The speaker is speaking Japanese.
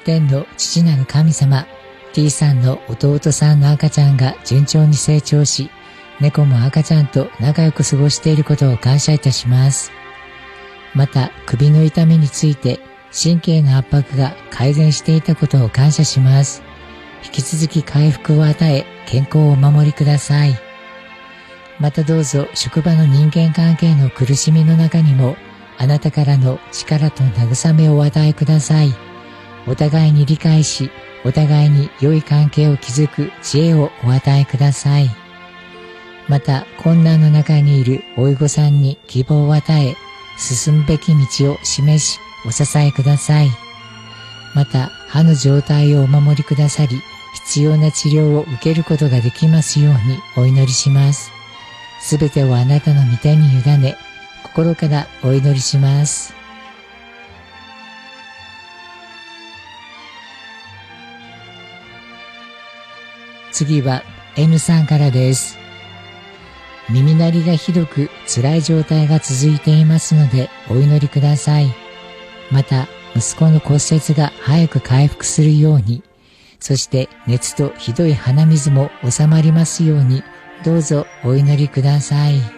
天の父なる神様、T さんの弟さんの赤ちゃんが順調に成長し、猫も赤ちゃんと仲良く過ごしていることを感謝いたします。また、首の痛みについて神経の圧迫が改善していたことを感謝します。引き続き回復を与え、健康をお守りください。またどうぞ職場の人間関係の苦しみの中にも、あなたからの力と慰めをお与えください。お互いに理解し、お互いに良い関係を築く知恵をお与えください。また困難の中にいるおいごさんに希望を与え、進むべき道を示し、お支えください。また歯の状態をお守りくださり、必要な治療を受けることができますようにお祈りします。すべてをあなたの御手に委ね、心からお祈りします。次は N さんからです。耳鳴りがひどく辛い状態が続いていますのでお祈りください。また息子の骨折が早く回復するように、そして熱とひどい鼻水も収まりますように、どうぞお祈りください。